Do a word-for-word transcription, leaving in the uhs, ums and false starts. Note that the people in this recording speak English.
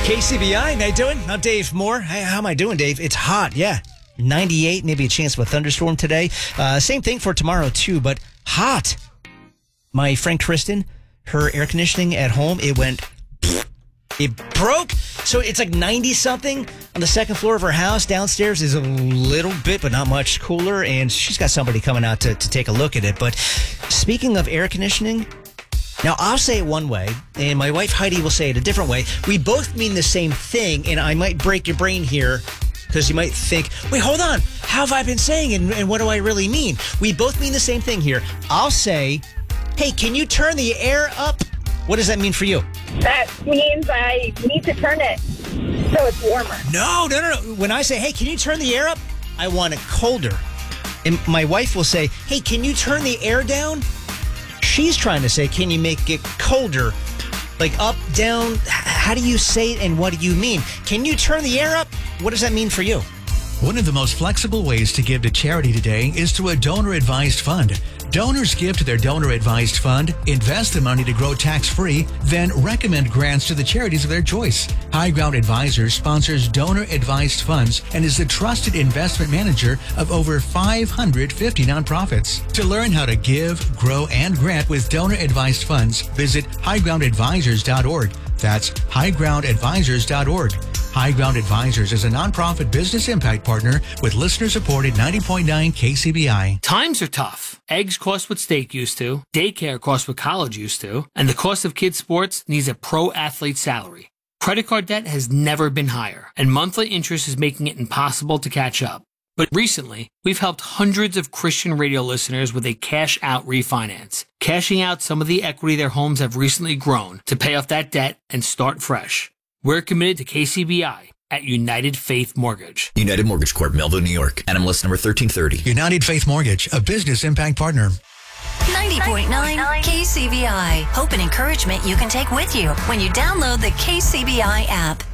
K C B I, how you doing? I'm Dave Moore. Hey, how am I doing, Dave? It's hot, yeah. ninety-eight, maybe a chance of a thunderstorm today. Uh, same thing for tomorrow, too, but hot. My friend Kristen, her air conditioning at home, it went... It broke. So it's like ninety-something on the second floor of her house. Downstairs is a little bit, but not much cooler, and she's got somebody coming out to, to take a look at it. But speaking of air conditioning... Now, I'll say it one way, and my wife Heidi will say it a different way. We both mean the same thing, and I might break your brain here because you might think, wait, hold on. How have I been saying, and, and what do I really mean? We both mean the same thing here. I'll say, hey, can you turn the air up? What does that mean for you? That means I need to turn it so it's warmer. No, no, no, no. When I say, hey, can you turn the air up? I want it colder. And my wife will say, hey, can you turn the air down? She's trying to say, can you make it colder? Like up, down? How do you say it and what do you mean? Can you turn the air up? What does that mean for you? One of the most flexible ways to give to charity today is through a donor-advised fund. Donors give to their donor-advised fund, invest the money to grow tax-free, then recommend grants to the charities of their choice. High Ground Advisors sponsors donor-advised funds and is the trusted investment manager of over five hundred fifty nonprofits. To learn how to give, grow, and grant with donor-advised funds, visit high ground advisors dot org. That's high ground advisors dot org. High Ground Advisors is a nonprofit business impact partner with listener-supported ninety point nine K C B I. Times are tough. Eggs cost what steak used to, daycare costs what college used to, and the cost of kids' sports needs a pro athlete salary. Credit card debt has never been higher, and monthly interest is making it impossible to catch up. But recently, we've helped hundreds of Christian radio listeners with a cash-out refinance, cashing out some of the equity their homes have recently grown to pay off that debt and start fresh. We're committed to K C B I at United Faith Mortgage. United Mortgage Corp, Melville, New York. N M L S number thirteen thirty. United Faith Mortgage, a business impact partner. ninety point nine K C B I. Hope and encouragement you can take with you when you download the K C B I app.